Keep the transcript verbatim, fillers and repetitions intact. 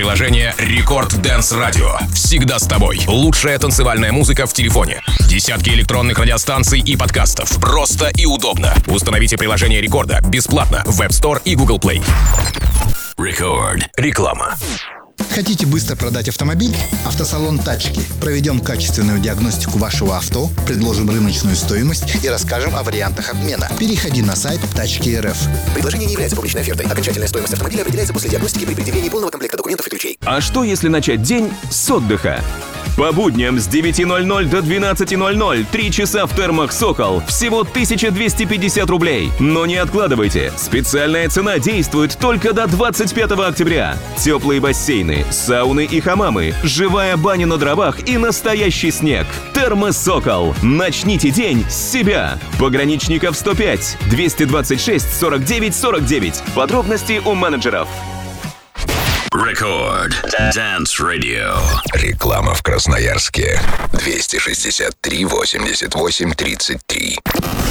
приложение Рекорд Dance Radio. Всегда с тобой. Лучшая танцевальная музыка в телефоне. Десятки электронных радиостанций и подкастов. Просто и удобно. Установите приложение Рекорда бесплатно в App Store и Google Play. Рекорд. Реклама. Хотите быстро продать автомобиль? Автосалон «Тачки». Проведем качественную диагностику вашего авто, предложим рыночную стоимость и расскажем о вариантах обмена. Переходи на сайт «Тачки эр эф». Предложение не является публичной офертой. Окончательная стоимость автомобиля определяется после диагностики при предъявлении полного комплекта документов и ключей. А что, если начать день с отдыха? По будням с девяти ноль-ноль до двенадцати ноль-ноль три часа в термах «Сокол». Всего тысяча двести пятьдесят рублей. Но не откладывайте. Специальная цена действует только до двадцать пятого октября. Теплые бассейны, сауны и хамамы, живая баня на дровах и настоящий снег. Термы «Сокол». Начните день с себя. Пограничников сто пять двести двадцать шесть сорок девять сорок девять. Подробности у менеджеров. Рекорд Dance Radio. Реклама в Красноярске. двести шестьдесят три восемьдесят восемь тридцать три.